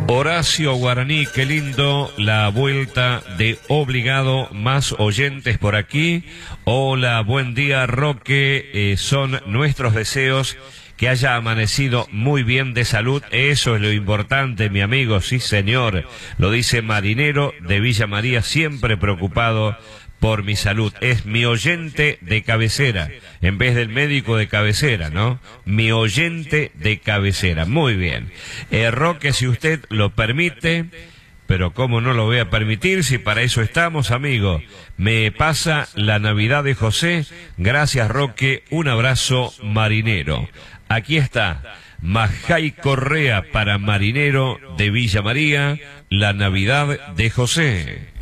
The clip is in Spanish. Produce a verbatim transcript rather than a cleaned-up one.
Horacio Guaraní, qué lindo la vuelta de obligado, más oyentes por aquí. Hola, buen día, Roque, eh, son nuestros deseos que haya amanecido muy bien de salud, eso es lo importante, mi amigo, sí señor, lo dice Marinero de Villa María, siempre preocupado por mi salud, es mi oyente de cabecera, en vez del médico de cabecera, ¿no? Mi oyente de cabecera, muy bien. Eh, Roque, si usted lo permite, pero cómo no lo voy a permitir si para eso estamos, amigo. Me pasa la Navidad de José, gracias Roque, un abrazo marinero. Aquí está, Majay Correa para Marinero de Villa María, la Navidad de José.